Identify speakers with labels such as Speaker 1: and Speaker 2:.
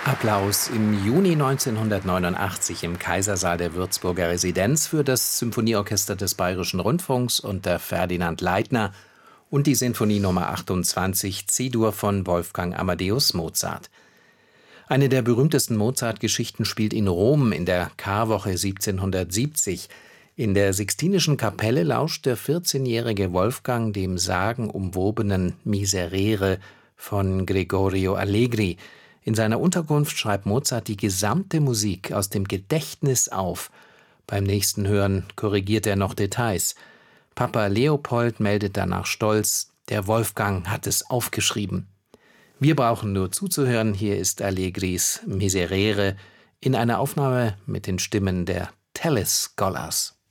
Speaker 1: Applaus im Juni 1989 im Kaisersaal der Würzburger Residenz für das Symphonieorchester des Bayerischen Rundfunks unter Ferdinand Leitner und die Sinfonie Nummer 28 C-Dur von Wolfgang Amadeus Mozart. Eine der berühmtesten Mozart-Geschichten spielt in Rom in der Karwoche 1770. In der Sixtinischen Kapelle lauscht der 14-jährige Wolfgang dem sagenumwobenen Miserere von Gregorio Allegri. In seiner Unterkunft schreibt Mozart die gesamte Musik aus dem Gedächtnis auf. Beim nächsten Hören korrigiert er noch Details. Papa Leopold meldet danach stolz, der Wolfgang hat es aufgeschrieben. Wir brauchen nur zuzuhören, hier ist Allegris Miserere in einer Aufnahme mit den Stimmen der Tellis Scholars.